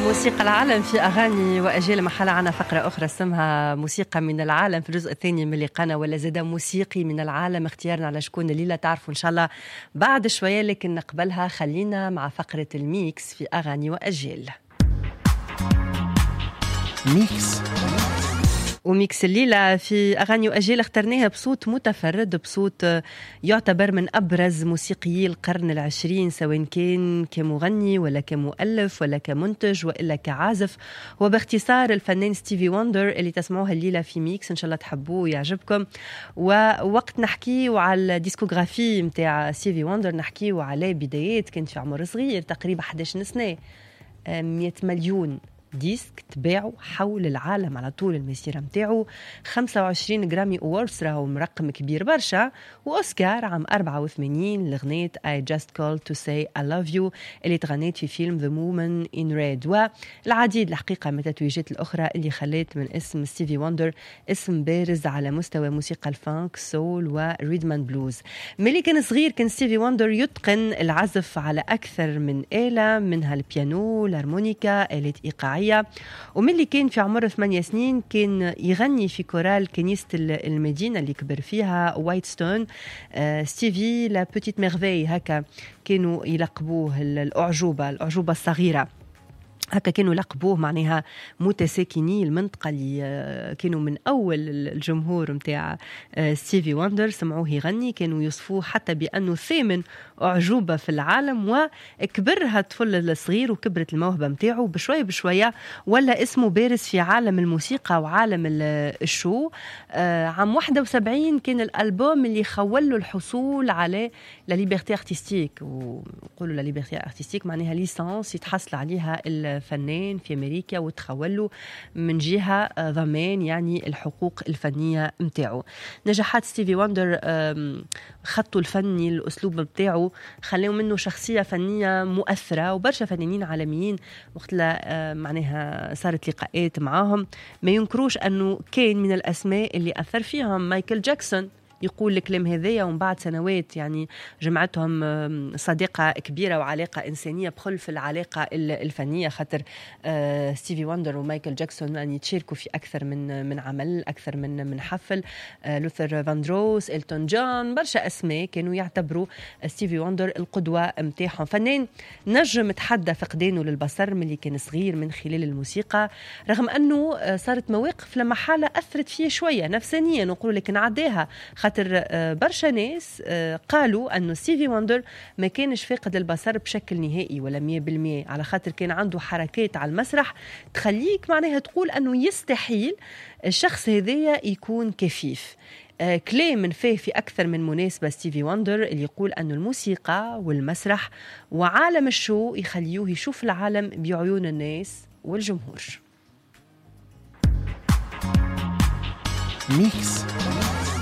موسيقى العالم في أغاني وأجيال. محل عنا فقرة أخرى اسمها موسيقى من العالم في الجزء الثاني من لقانا ولا زاد موسيقي من العالم. اختيارنا على شكون الليلة تعرفوا إن شاء الله بعد شوية، لكن نقبلها خلينا مع فقرة الميكس في أغاني وأجيال. ميكس وميكس الليلة في أغاني وأجيال اخترناها بصوت متفرد، بصوت يعتبر من أبرز موسيقيي القرن العشرين، سواء كان كمغني ولا كمؤلف ولا كمنتج وإلا كعازف، وباختصار الفنان ستيفي وندر اللي تسمعوها الليلة في ميكس. إن شاء الله تحبوه ويعجبكم. ووقت نحكيه على الديسكوغرافي متاع ستيفي وندر، نحكيه على بدايات كانت في عمر صغير تقريبا 11 سنة، 100 مليون ديسك تباعوا حول العالم على طول المسيرة متاعه، 25 جرامي أووردز راهو مرقم كبير برشا، وأوسكار عام 84 لغنية I Just Called to Say I Love You اللي تغنيت في فيلم The Woman in Red، والعديد الحقيقة من التتويجات الأخرى اللي خلت من اسم ستيفي وندر اسم بارز على مستوى موسيقى الفانك سول وريدمان بلوز. ملي كان صغير كان ستيفي وندر يتقن العزف على أكثر من آلة، منها البيانو، الهارمونيكا، آلة إيقاعية. وملي كان في عمر 8 سنين كان يغني في كورال كنيسة المدينة اللي كبر فيها وايت ستون، ستيفي لا بوتيت ميرفي هكا كانوا يلقبوه، الأعجوبة الصغيرة هكا كانوا لقبوه، معناها متساكني المنطقة اللي كانوا من أول الجمهور متاع ستيفي وندر سمعوه يغني، كانوا يوصفوه حتى بأنه ثامن أعجوبة في العالم. وكبرها الطفل الصغير وكبرت الموهبة متاعه بشوية بشوية، ولا اسمه بارز في عالم الموسيقى وعالم الشو. عام 71 كان الألبوم اللي خولوا الحصول على لا ليبرتي ارتستيك، وقولوا لا ليبرتي ارتستيك معناها ليسانس يتحصل عليها الفنان في أمريكا وتخولوا من جهة ضمان يعني الحقوق الفنية متاعه. نجاحات ستيفي وندر خطه الفني الأسلوب متاعه خلوا منه شخصية فنية مؤثرة، وبرشا فنانين عالميين وقت لا معناها صارت لقاءات معاهم ما ينكروش أنه كان من الأسماء اللي أثر فيهم مايكل جاكسون يقول الكلام هذايا، ومن بعد سنوات يعني جمعتهم صديقة كبيرة وعلاقة إنسانية بخلف العلاقة الفنية، خاطر ستيفي وندر ومايكل جاكسون يعني يتشاركوا في أكثر من عمل، أكثر من حفل. لوثر فاندروس، إلتون جون، برشا أسماء كانوا يعتبروا ستيفي وندر القدوة متاعهم. فنان نجم تحدى فقدانه للبصر ملي كان صغير من خلال الموسيقى، رغم أنه صارت مواقف لما حالة أثرت فيه شوية نفسانيا نقول، لكن عداها خاطر برشا ناس قالوا أنه ستيفي وندر ما كانش فاقد البصر بشكل نهائي ولا 100%، على خاطر كان عنده حركات على المسرح تخليك معناها تقول أنه يستحيل الشخص هذايا يكون كفيف. كلام من فيه في أكثر من مناسبة ستيفي وندر اللي يقول أن الموسيقى والمسرح وعالم الشو يخليوه يشوف العالم بعيون الناس والجمهور. ميكس